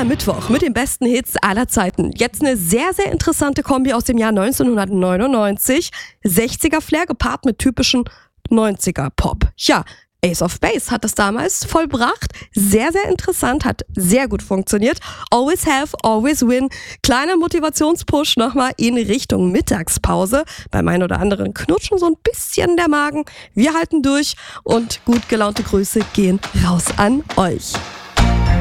der Mittwoch mit den besten Hits aller Zeiten. Jetzt eine sehr, sehr interessante Kombi aus dem Jahr 1999. 60er Flair gepaart mit typischen 90er Pop. Ja, Ace of Base hat das damals vollbracht. Sehr, sehr interessant, hat sehr gut funktioniert. Always have, always win. Kleiner Motivationspush nochmal in Richtung Mittagspause. Beim einen oder anderen knutschen so ein bisschen der Magen. Wir halten durch und gut gelaunte Grüße gehen raus an euch.